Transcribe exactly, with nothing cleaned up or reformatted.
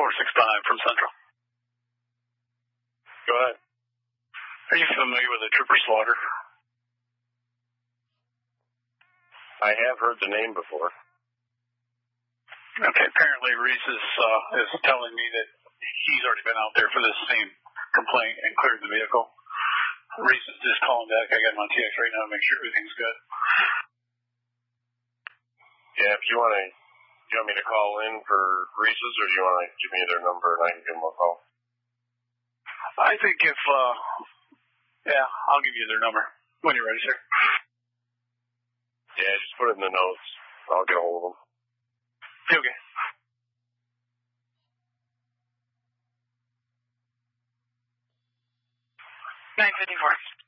four six five from Central. Go ahead. Are you familiar with the Trooper Slaughter? I have heard the name before. Okay, apparently Reese is, uh, is telling me that he's already been out there for this same complaint and cleared the vehicle. Reese is just calling back. I got him on T X right now to make sure everything's good. Yeah, if you want to, do you want me to call in for Reese's, or do you want to give me their number and I can give them a call? I think if, uh, yeah, I'll give you their number when you're ready, sir. Yeah, just put it in the notes. I'll get a hold of them. Okay. nine fifty-four.